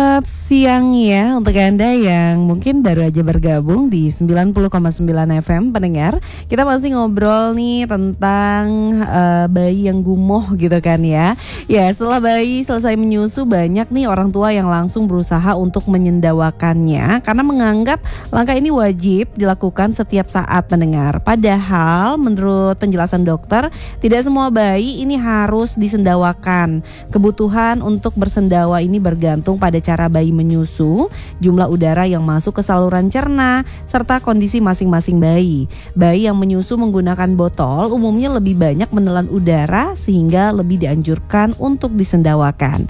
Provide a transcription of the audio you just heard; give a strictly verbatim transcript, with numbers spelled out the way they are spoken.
Selamat siang ya untuk Anda yang mungkin baru aja bergabung di sembilan puluh koma sembilan F M pendengar. Kita masih ngobrol nih tentang uh, bayi yang gumoh gitu kan ya. Ya, setelah bayi selesai menyusu, banyak nih orang tua yang langsung berusaha untuk menyendawakannya karena menganggap langkah ini wajib dilakukan setiap saat pendengar. Padahal menurut penjelasan dokter, tidak semua bayi ini harus disendawakan. Kebutuhan untuk bersendawa ini bergantung pada cara bayi menyusu, jumlah udara yang masuk ke saluran cerna, serta kondisi masing-masing bayi. Bayi yang menyusu menggunakan botol umumnya lebih banyak menelan udara sehingga lebih dianjurkan untuk disendawakan.